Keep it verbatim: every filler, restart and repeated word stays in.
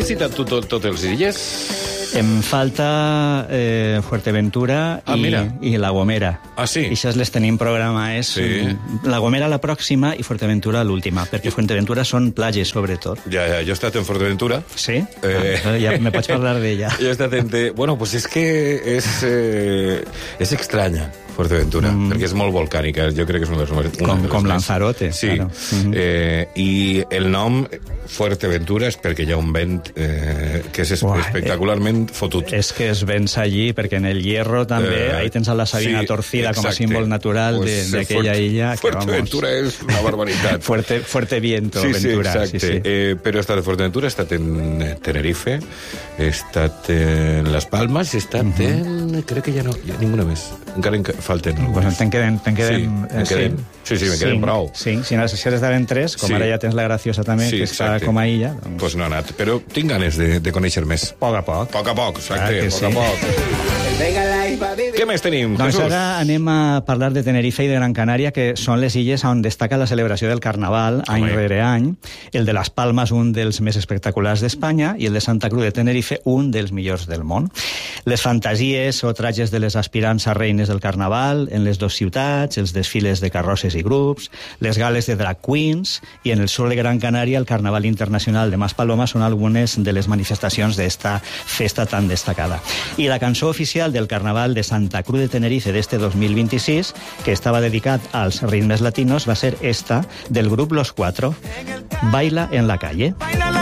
visitat tu tot, totes les illes? Em falta eh, Fuerteventura ah, i, i La Gomera. Ah, sí? I això les tenim programades. Sí. La Gomera la pròxima i Fuerteventura l'última, perquè Fuerteventura són platges, sobretot. Ja, ja, jo he estat en Fuerteventura. Sí? Eh... Ah, ja me pots parlar d'ella. Jo he estat en... Bueno, pues és que és, eh, és estranya, Fuerteventura, mm. perquè és molt volcànica. Jo crec que és un dels... Com, com Lanzarote. Sí. Claro. Mm-hmm. eh, I el nom Fuerteventura és perquè hi ha un vent eh, que és Uah, espectacularment fotut. És que es vens allí, perquè en el Hierro també, eh, ahí tens a la Sabina sí, Torcida com a símbol natural pues d'aquella illa. Fuerteventura és una barbaritat. fuerte, fuerte viento, sí, Ventura. Sí, exacte. Sí, sí. Eh, però he estat a Fuerteventura, he estat en Tenerife, he estat en Las Palmas, he estat uh-huh. en... Crec que ja no, ja ninguna més. Encara en falten algunes. Pues te'n queden... Ten queden sí, eh, queden, sí, sí, me queden cinc, prou. Sí, si no, si has d'haver en tres, com sí. Ara ja tens la Graciosa també, sí, que està com a illa. Doncs pues no ha anat, però tinc ganes de, de conèixer més. A poc a poc. A poc a poc, exacte, a poc sí. a poc. Què més tenim, doncs Jesús? Ara anem a parlar de Tenerife i de Gran Canària, que són les illes on destaca la celebració del Carnaval, any Home. rere any. El de Las Palmas, un dels més espectaculars d'Espanya, i el de Santa Cruz de Tenerife, un dels millors del món. Les fantasies o trajes de les aspirants a reines del Carnaval en les dues ciutats, els desfiles de carrosses i grups, les gales de drag queens, i en el sur de Gran Canària el Carnaval Internacional de Maspaloma són algunes de les manifestacions d'esta festa tan destacada. I la cançó oficial del Carnaval de Santa Cruz de Tenerife d'este dos mil vint-i-sis, que estava dedicat als ritmes latinos, va ser esta, del grup Los Cuatro, Baila en la calle.